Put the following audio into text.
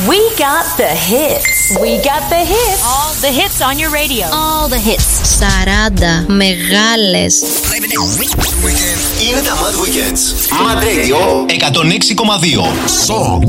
We got the hits. We got the hits. All the hits on your radio. All the hits. 40 μεγάλες. Είναι τα Mad Weekends. Mad Radio 106,2.